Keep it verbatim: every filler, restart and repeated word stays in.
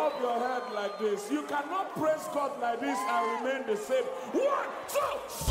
rub your head like this. You cannot praise God like this and remain the same. One, two,